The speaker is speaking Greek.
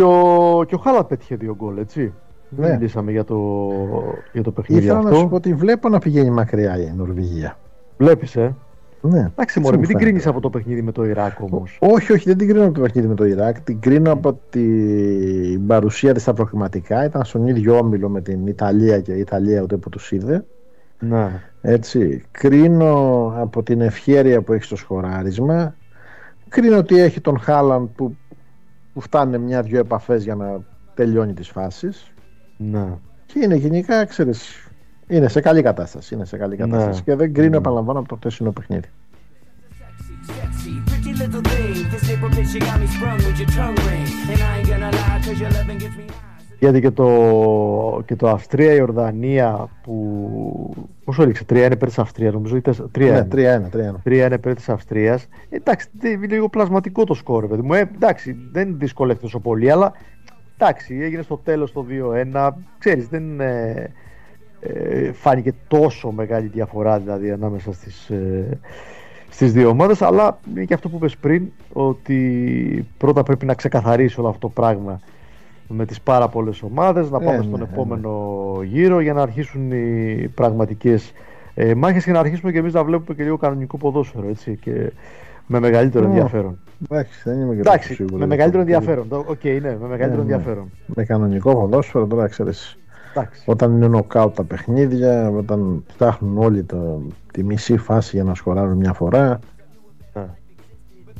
Και ο Χάλαντ πέτυχε 2 γκολ, έτσι. Ναι. Δεν μιλήσαμε για το παιχνίδι Ήθελα αυτό. να σου πω ότι βλέπω να πηγαίνει μακριά η Νορβηγία. Βλέπεις, Ναι. Εντάξει, μωρέ, μην την κρίνεις από το παιχνίδι με το Ιράκ όμως. Όχι, δεν την κρίνω από το παιχνίδι με το Ιράκ. Την κρίνω από την παρουσία της στα προκριματικά. Ήταν στον ίδιο όμιλο με την Ιταλία και η Ιταλία ούτε που τους είδε. Ναι. Έτσι. Κρίνω από την ευχέρεια που έχει στο σκοράρισμα. Κρίνω ότι έχει τον Χάλαντ που φτάνει 1-2 επαφές για να τελειώνει τις φάσεις. Ναι. Και είναι γενικά, ξέρεις, είναι σε καλή κατάσταση. Ναι. Και δεν κρίνω, επαναλαμβάνω, από το χτεσινό παιχνίδι. Γιατί και το Αυστρία-Ιορδανία που. Πόσο έριξε, 3 είναι υπέρ της Αυστρίας, νομίζω. 3-1. 3-1 υπέρ της Αυστρίας. Εντάξει, είναι λίγο πλασματικό το σκόρ, παιδί μου. Εντάξει, δεν δυσκολεύεται τόσο πολύ, αλλά εντάξει, έγινε στο τέλος το 2-1. Ξέρεις, δεν φάνηκε τόσο μεγάλη διαφορά δηλαδή ανάμεσα στις δύο ομάδες, αλλά είναι και αυτό που είπες πριν, ότι πρώτα πρέπει να ξεκαθαρίσει όλο αυτό το πράγμα με τις πάρα πολλές ομάδες, να πάμε στον επόμενο γύρο για να αρχίσουν οι πραγματικές μάχες και να αρχίσουμε και εμείς να βλέπουμε και λίγο κανονικό ποδόσφαιρο, έτσι, και με μεγαλύτερο ενδιαφέρον. Εντάξει, δεν είμαι και τόσο σίγουρος. Με μεγαλύτερο ενδιαφέρον. Ναι, με μεγαλύτερο ενδιαφέρον. Με κανονικό ποδόσφαιρο τώρα, ξέρεις. Όταν είναι νοκάουτ τα παιχνίδια, όταν φτάχνουν όλοι τη μισή φάση για να σκοράρουν μια φορά,